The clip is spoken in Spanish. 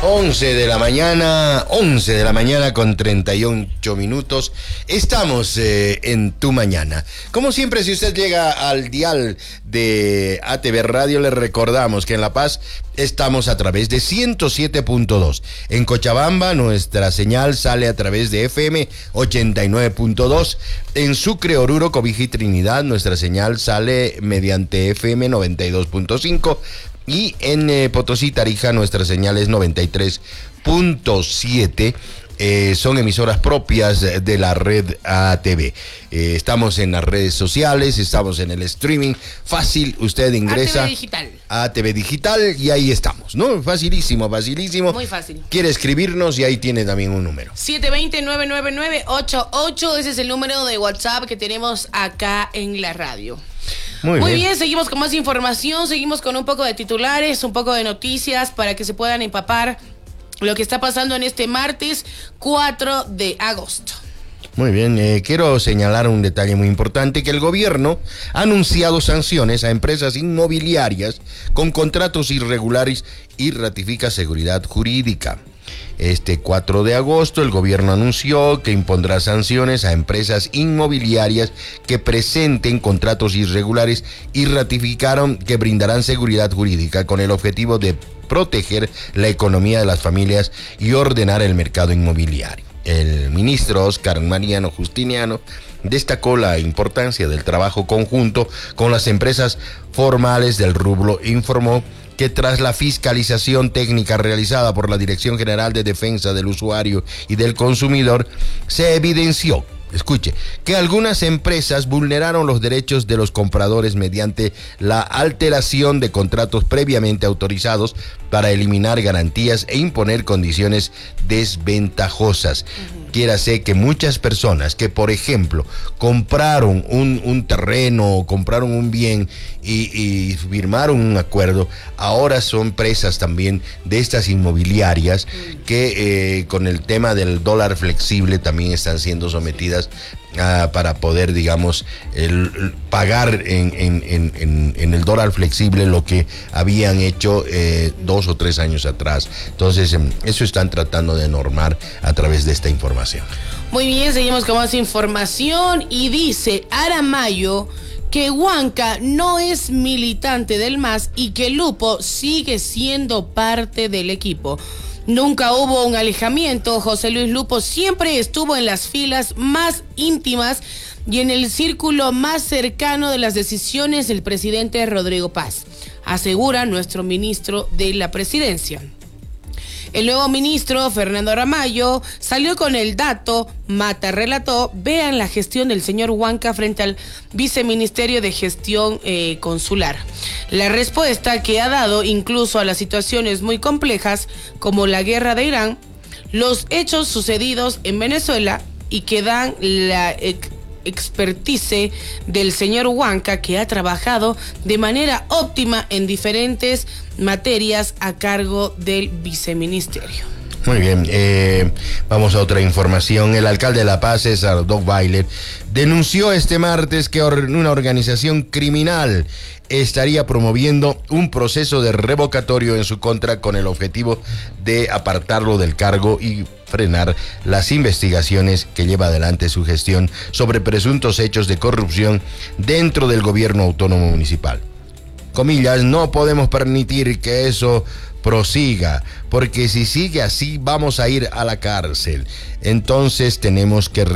11 de la mañana con 38 minutos. Estamos en Tu Mañana. Como siempre, si usted llega al dial de ATV Radio, le recordamos que en La Paz estamos a través de 107.2. En Cochabamba, nuestra señal sale a través de FM 89.2. En Sucre, Oruro, Cobija y Trinidad, nuestra señal sale mediante FM 92.5. Y en Potosí, Tarija, nuestra señal es 93.7. Son emisoras propias de la red ATV. Estamos en las redes sociales, estamos en el streaming. Fácil, usted ingresa a ATV Digital y ahí estamos, ¿no? Facilísimo. Muy fácil. Quiere escribirnos y ahí tiene también un número. 720-999-88. Ese es el número de WhatsApp que tenemos acá en la radio. Muy bien, seguimos con más información, seguimos con un poco de titulares, un poco de noticias para que se puedan empapar lo que está pasando en este martes 4 de agosto. Muy bien, quiero señalar un detalle muy importante, que el gobierno ha anunciado sanciones a empresas inmobiliarias con contratos irregulares y ratifica seguridad jurídica. Este 4 de agosto el gobierno anunció que impondrá sanciones a empresas inmobiliarias que presenten contratos irregulares y ratificaron que brindarán seguridad jurídica con el objetivo de proteger la economía de las familias y ordenar el mercado inmobiliario. El ministro Oscar Mariano Justiniano destacó la importancia del trabajo conjunto con las empresas formales del rubro. Informó que tras la fiscalización técnica realizada por la Dirección General de Defensa del Usuario y del Consumidor, se evidenció, escuche, que algunas empresas vulneraron los derechos de los compradores mediante la alteración de contratos previamente autorizados para eliminar garantías e imponer condiciones desventajosas. Quiérase que muchas personas que, por ejemplo, compraron un terreno o compraron un bien y firmaron un acuerdo, ahora son presas también de estas inmobiliarias que con el tema del dólar flexible también están siendo sometidas para poder, digamos, pagar en el dólar flexible lo que habían hecho 2 o 3 años atrás. Entonces, eso están tratando de normar a través de esta información. Muy bien, seguimos con más información y dice Aramayo que Huanca no es militante del MAS y que Lupo sigue siendo parte del equipo. Nunca hubo un alejamiento. José Luis Lupo siempre estuvo en las filas más íntimas y en el círculo más cercano de las decisiones del presidente Rodrigo Paz, asegura nuestro ministro de la presidencia. El nuevo ministro, Fernando Aramayo, salió con el dato, Mata relató, vean la gestión del señor Huanca frente al viceministerio de gestión consular. La respuesta que ha dado incluso a las situaciones muy complejas como la guerra de Irán, los hechos sucedidos en Venezuela y que dan la expertise del señor Huanca, que ha trabajado de manera óptima en diferentes materias a cargo del viceministerio. Muy bien, vamos a otra información. El alcalde de La Paz, César Dockweiler, denunció este martes que una organización criminal estaría promoviendo un proceso de revocatorio en su contra con el objetivo de apartarlo del cargo y frenar las investigaciones que lleva adelante su gestión sobre presuntos hechos de corrupción dentro del gobierno autónomo municipal. Comillas, no podemos permitir que eso prosiga, porque si sigue así vamos a ir a la cárcel. Entonces tenemos que